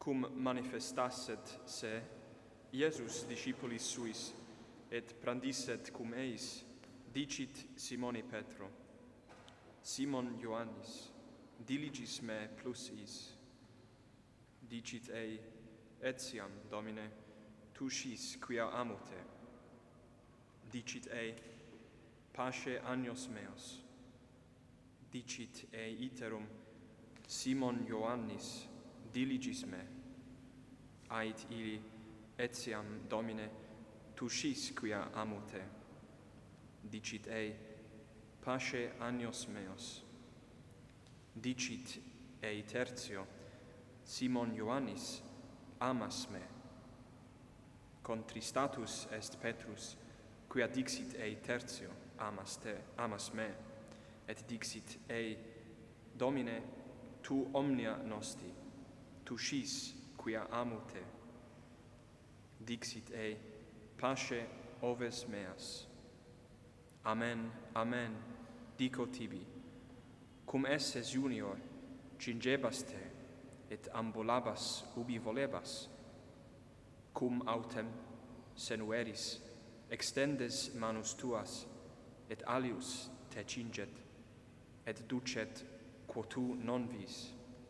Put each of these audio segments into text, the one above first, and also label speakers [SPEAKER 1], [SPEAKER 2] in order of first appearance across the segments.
[SPEAKER 1] cum manifestasset se Iesus discipulis suis, et brandisset cum eis, dicit Simoni Petro: Simon Ioannis, diligis me plus is. Dicit ei: Etiam, Domine, tu scis quia amo te. Dicit ei: Pasce agnos meos. Dicit ei iterum: Simon Ioannis, diligis me. Ait ili: Etiam, Domine, tu scis quia amo te. Dicit ei: Pasce agnos meos. Dicit ei tertio: Simon Ioannis, amas me. Contristatus est Petrus, quia dixit ei tertio: amas me, et dixit ei: Domine, tu omnia nosti, tu scis quia amo te. Dixit ei: Pasce oves meas. Amen, amen, dico tibi, cum esses junior cingebas te, et ambulabas ubi volebas, cum autem senueris extendes manus tuas, et alius te cinget, et ducet quo tu non vis.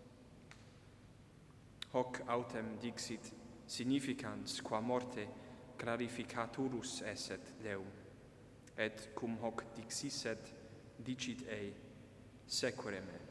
[SPEAKER 1] Hoc autem dixit significans qua morte clarificaturus esset Deum, et cum hoc dixisset, dicit ei: Sequere me.